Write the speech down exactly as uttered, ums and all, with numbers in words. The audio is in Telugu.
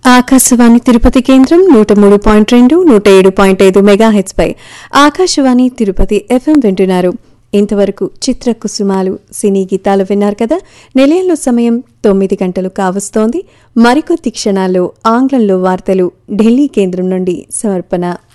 ఆకాశవాణి తిరుపతి కేంద్రం నూట మూడు పాయింట్ రెండు నూట ఏడు పాయింట్ ఐదు మెగాహెట్స్ పై ఆకాశవాణి తిరుపతి ఎఫ్ఎం వింటున్నారు. ఇంతవరకు చిత్ర కుసుమాలు సినీ గీతాలు విన్నారు కదా. నిలయంలో సమయం తొమ్మిది గంటలు కావస్తోంది. మరికొద్ది క్షణాల్లో ఆంగ్లంలో వార్తలు ఢిల్లీ కేంద్రం నుండి సమర్పణ.